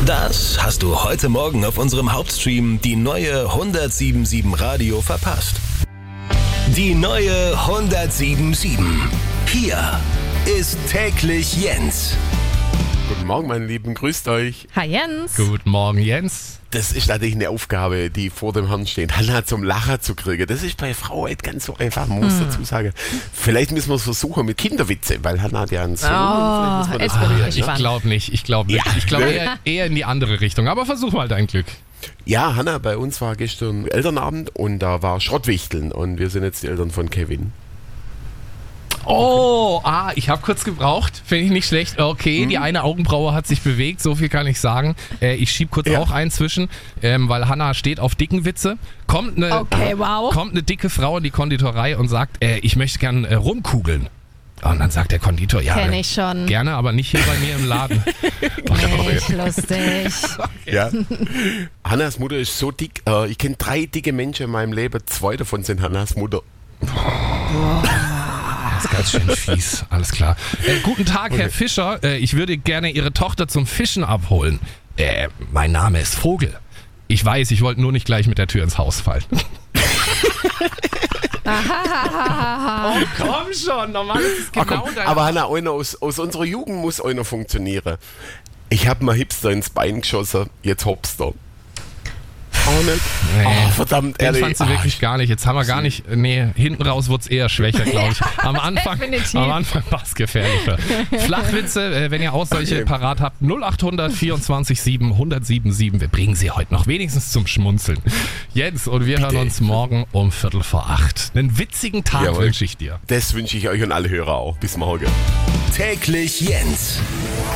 Das hast du heute Morgen auf unserem Hauptstream die neue 107.7 Radio verpasst. Die neue 107.7. Hier ist täglich Jens. Guten Morgen, meine Lieben, grüßt euch. Hi Jens. Guten Morgen, Jens. Das ist natürlich eine Aufgabe, die vor dem Herrn steht, Hannah zum Lachen zu kriegen. Das ist bei Frau nicht ganz so einfach, man muss dazu sagen. Vielleicht müssen wir es versuchen mit Kinderwitze, weil Hannah hat ja einen Sohn. Ich glaube nicht. Ich glaube eher in die andere Richtung. Aber versuch mal dein Glück. Ja, Hannah, bei uns war gestern Elternabend und da war Schrottwichteln und wir sind jetzt die Eltern von Kevin. Oh, ich habe kurz gebraucht. Finde ich nicht schlecht. Okay, die eine Augenbraue hat sich bewegt, so viel kann ich sagen. Ich schieb kurz auch einen zwischen, weil Hannah steht auf dicken Witze. Kommt eine dicke Frau in die Konditorei und sagt, ich möchte gern rumkugeln. Und dann sagt der Konditor, ja, kenn ich schon. Gerne, aber nicht hier bei mir im Laden. Nicht lustig. Ja. Hannahs Mutter ist so dick. Ich kenne 3 dicke Menschen in meinem Leben. 2 davon sind Hannahs Mutter. Das ist ganz schön fies, alles klar. Guten Tag, Herr Fischer. Ich würde gerne Ihre Tochter zum Fischen abholen. Mein Name ist Vogel. Ich weiß, ich wollte nur nicht gleich mit der Tür ins Haus fallen. Oh, komm schon, normal ist es genau dein... Aber Hannah, einer aus unserer Jugend muss einer funktionieren. Ich habe mal Hipster ins Bein geschossen, jetzt Hopster. Auch nicht? Nee. Oh, verdammt, Den ehrlich. fandst du wirklich gar nicht. Jetzt haben wir gar nicht... Nee, hinten raus wurde es eher schwächer, glaube ich. Am Anfang war es gefährlicher. Flachwitze, wenn ihr auch solche parat habt, 0800 24 7 1077. Wir bringen sie heute noch wenigstens zum Schmunzeln. Jens, und wir hören uns morgen um 7:45. Einen witzigen Tag wünsche ich dir. Das wünsche ich euch und alle Hörer auch. Bis morgen. Täglich Jens.